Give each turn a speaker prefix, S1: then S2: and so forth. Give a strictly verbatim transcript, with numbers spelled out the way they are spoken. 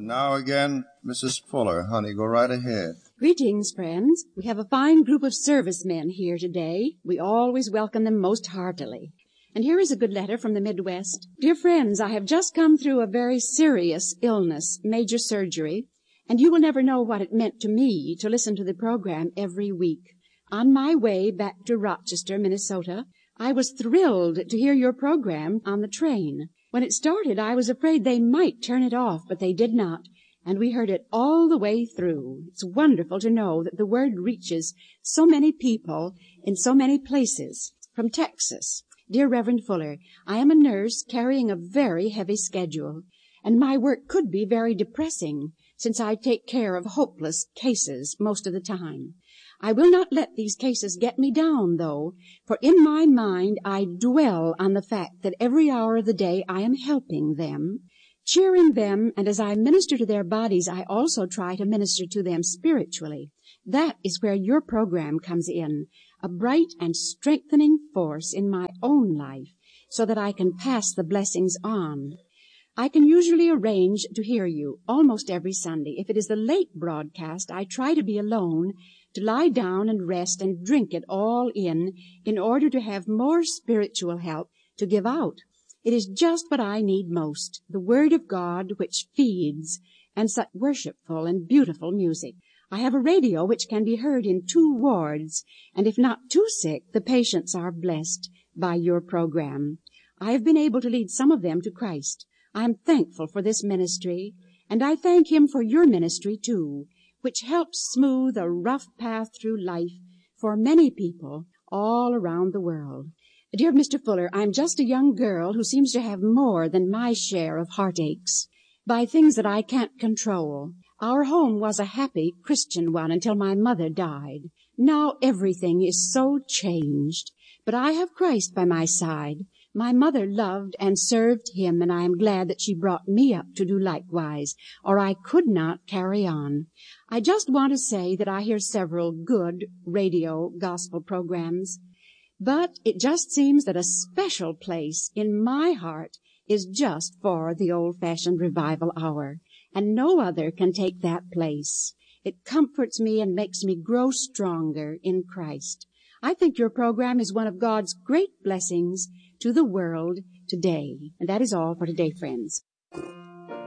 S1: And now again, Missus Fuller. Honey, go right ahead.
S2: Greetings, friends. We have a fine group of servicemen here today. We always welcome them most heartily. And here is a good letter from the Midwest. Dear friends, I have just come through a very serious illness, major surgery, and you will never know what it meant to me to listen to the program every week. On my way back to Rochester, Minnesota, I was thrilled to hear your program on the train. When it started, I was afraid they might turn it off, but they did not, and we heard it all the way through. It's wonderful to know that the word reaches so many people in so many places. From Texas. Dear Reverend Fuller, I am a nurse carrying a very heavy schedule, and my work could be very depressing, since I take care of hopeless cases most of the time. I will not let these cases get me down, though, for in my mind I dwell on the fact that every hour of the day I am helping them, cheering them, and as I minister to their bodies, I also try to minister to them spiritually. That is where your program comes in, a bright and strengthening force in my own life, so that I can pass the blessings on. I can usually arrange to hear you almost every Sunday. If it is the late broadcast, I try to be alone, to lie down and rest and drink it all in, in order to have more spiritual help to give out. It is just what I need most, the Word of God which feeds, and such worshipful and beautiful music. I have a radio which can be heard in two wards, and if not too sick, the patients are blessed by your program. I have been able to lead some of them to Christ. I am thankful for this ministry, and I thank Him for your ministry, too, which helps smooth a rough path through life for many people all around the world. Dear Mister Fuller, I'm just a young girl who seems to have more than my share of heartaches by things that I can't control. Our home was a happy Christian one until my mother died. Now everything is so changed, but I have Christ by my side. My mother loved and served Him, and I am glad that she brought me up to do likewise, or I could not carry on. I just want to say that I hear several good radio gospel programs, but it just seems that a special place in my heart is just for the old-fashioned revival hour, and no other can take that place. It comforts me and makes me grow stronger in Christ. I think your program is one of God's great blessings to the world today. And that is all for today, friends.